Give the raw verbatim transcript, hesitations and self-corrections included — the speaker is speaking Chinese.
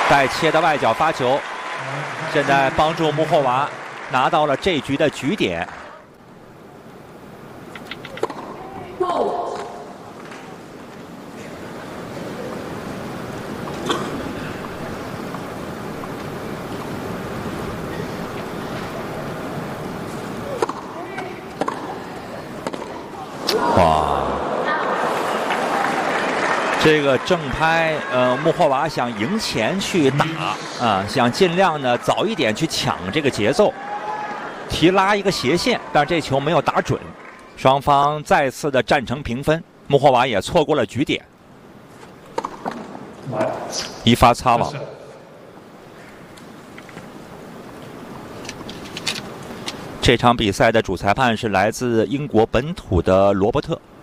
带切的外角发球，现在帮助穆霍娃拿到了这局的局点。哇！这个正拍，呃，穆霍娃想赢前去打啊，想尽量呢早一点去抢这个节奏，提拉一个斜线，但是这球没有打准，双方再次的战成平分，穆霍娃也错过了局点，一发擦网。这场比赛的主裁判是来自英国本土的罗伯特。